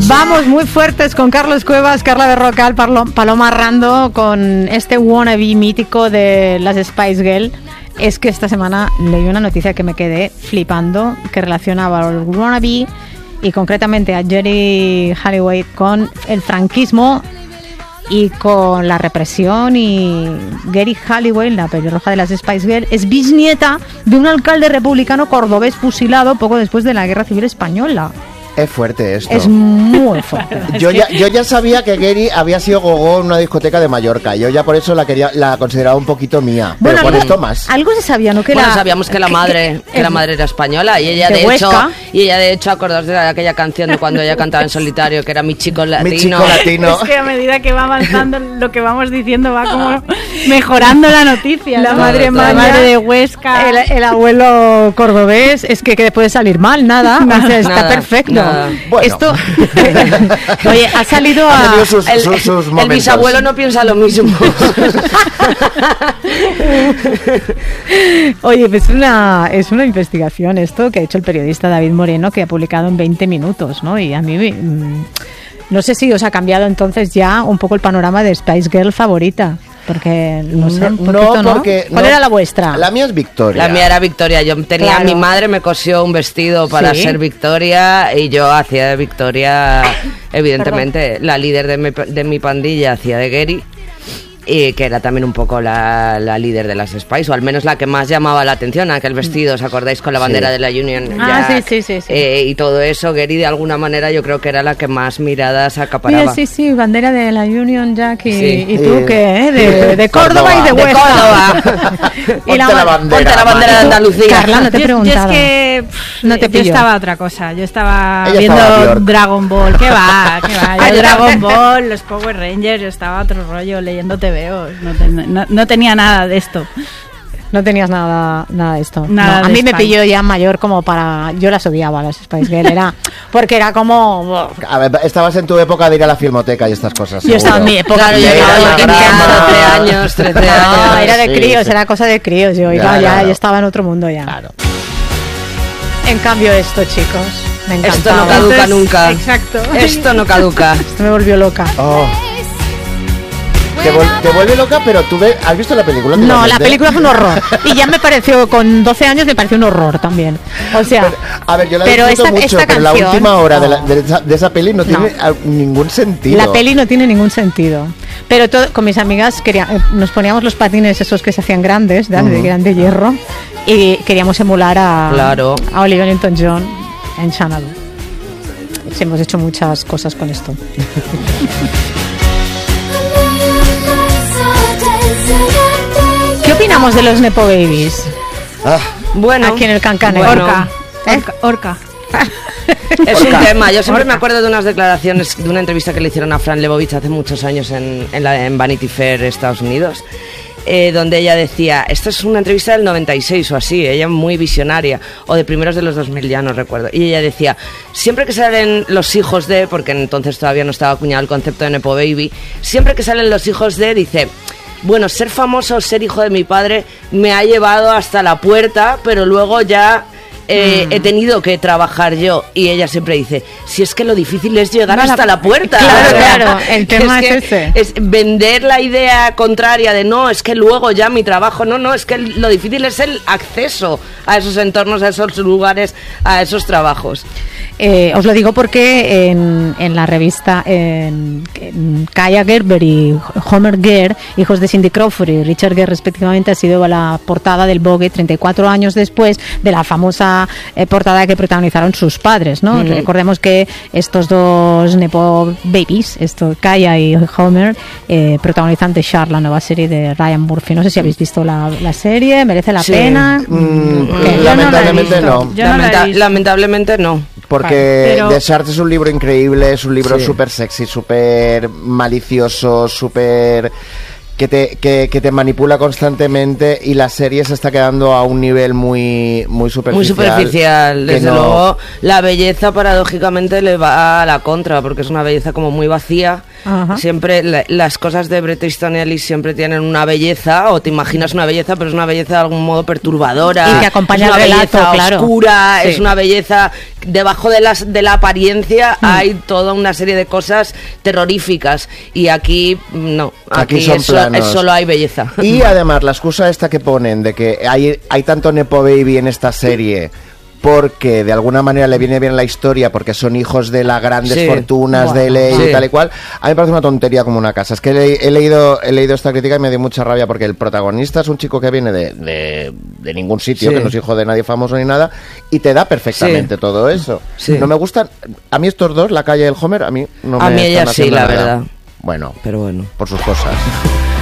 Vamos muy fuertes con Carlos Cuevas, Carla Berrocal, Paloma Rando, con este wannabe mítico de las Spice Girls. Es que esta semana leí una noticia que me quedé flipando, que relacionaba al wannabe y concretamente a Geri Halliwell con el franquismo y con la represión. Y Geri Halliwell, la pelirroja de las Spice Girls, es bisnieta de un alcalde republicano cordobés fusilado poco después de la Guerra Civil Española. Es fuerte esto. Es muy fuerte. Yo ya sabía que Geri había sido gogó en una discoteca de Mallorca. Yo ya por eso la consideraba un poquito mía. Bueno, pero por esto más. Algo se sabía, ¿no? Sabíamos que la madre era española y ella de hecho acordaos de aquella canción de cuando ella cantaba en solitario, que era Mi chico latino. Mi chico latino. Es que a medida que va avanzando lo que vamos diciendo va como mejorando la noticia. La ¿no? madre de Huesca. El abuelo cordobés. Es que puede salir mal, nada. O sea, está perfecto. Bueno. Esto, oye, ha salido a... sus el bisabuelo no piensa lo mismo. Oye, pues es una investigación esto que ha hecho el periodista David Moreno, que ha publicado en 20 minutos, ¿no? Y a mí no sé si os ha cambiado entonces ya un poco el panorama de Spice Girl favorita. Porque no sé, ¿Cuál era la vuestra? La mía es Victoria. La mía era Victoria. Yo tenía, mi madre me cosió un vestido para ser Victoria y yo hacía de Victoria, evidentemente, la líder de mi pandilla hacía de Geri. Y que era también un poco la líder de las Spice, o al menos la que más llamaba la atención, aquel vestido, ¿os acordáis? Con la bandera de la Union Jack, sí. Y todo eso, Geri de alguna manera yo creo que era la que más miradas acaparaba. Mira, sí, bandera de la Union Jack y tú ¿qué? De Córdoba y de Huesca. Ponte la bandera de Andalucía. Carla, no te he preguntado. Yo es que yo estaba a otra cosa, yo estaba viendo Dragon Ball, ¿qué va? Yo Dragon Ball, los Power Rangers, yo estaba a otro rollo leyendo TV. No tenía nada de esto. No tenías nada de esto. Nada a de mí me Spice. pilló ya mayor como para... Yo las odiaba, las Spice Girls. Porque era como... A ver, estabas en tu época de ir a la filmoteca y estas cosas. Yo estaba en mi época. Claro, yo tenía 12 años, 13 años. No, era de críos, era cosa de críos. Yo Claro. estaba en otro mundo ya. Claro. En cambio esto, chicos, me encantaba. Esto no caduca nunca. Exacto. Esto no caduca. Esto me volvió loca. Oh. Te vuelve loca, pero ¿has visto la película? No, la película fue un horror. Y ya me pareció, con 12 años me pareció un horror también. O sea... A ver, yo la disfruto mucho, pero la última hora de esa peli no tiene ningún sentido. La peli no tiene ningún sentido. Pero con mis amigas nos poníamos los patines esos que se hacían grandes, que eran de hierro, y queríamos emular a Olivia Newton-John en Xanadu. Sí, hemos hecho muchas cosas con esto. ¿Qué opinamos de los Nepo Babies? Bueno, aquí en el Cancane. Orca. Es un tema. Yo siempre me acuerdo de unas declaraciones, de una entrevista que le hicieron a Fran Lebowitz hace muchos años en Vanity Fair, Estados Unidos, donde ella decía, esta es una entrevista del 96 o así, ella muy visionaria, o de primeros de los 2000, ya no recuerdo, y ella decía, siempre que salen los hijos de, porque entonces todavía no estaba acuñado el concepto de Nepo Baby, siempre que salen los hijos de, dice... Bueno, ser famoso o ser hijo de mi padre me ha llevado hasta la puerta, pero luego ya he tenido que trabajar yo. Y ella siempre dice, si es que lo difícil es llegar hasta la puerta. Claro, el tema es ese. Es vender la idea contraria de no, es que luego ya mi trabajo, no, es que lo difícil es el acceso a esos entornos, a esos lugares, a esos trabajos. Os lo digo porque en la revista Kaya Gerber y Homer Gere, hijos de Cindy Crawford y Richard Gere respectivamente, ha sido la portada del Vogue 34 años después de la famosa portada que protagonizaron sus padres, ¿no? Recordemos que estos dos Nepo Babies, Kaya y Homer, protagonizan The Shard, la nueva serie de Ryan Murphy. No sé si habéis visto la serie, ¿merece la pena? Lamentablemente no. Lamentablemente no. Porque The Shard es un libro increíble, es un libro súper sexy, súper malicioso, súper... Que te manipula constantemente, y la serie se está quedando a un nivel muy superficial. Muy superficial, desde luego. La belleza paradójicamente le va a la contra, porque es una belleza como muy vacía, Siempre las cosas de Bret Easton Ellis siempre tienen una belleza, o te imaginas una belleza, pero es una belleza de algún modo perturbadora. Y que acompaña el relato, claro. Oscura, es una belleza. Debajo de la apariencia hay toda una serie de cosas terroríficas. Y aquí no. Aquí son planos. Solo hay belleza. Y además, la excusa esta que ponen de que hay tanto Nepo Baby en esta serie porque de alguna manera le viene bien la historia, porque son hijos de las grandes fortunas de LA y tal y cual, a mí me parece una tontería como una casa. Es que he leído esta crítica y me dio mucha rabia, porque el protagonista es un chico que viene de ningún sitio, que no es hijo de nadie famoso ni nada, y te da perfectamente todo eso. No me gustan, a mí estos dos, la Calle y el Homer, a mí no me... A mí ella sí, la verdad. Bueno, pero bueno, por sus cosas.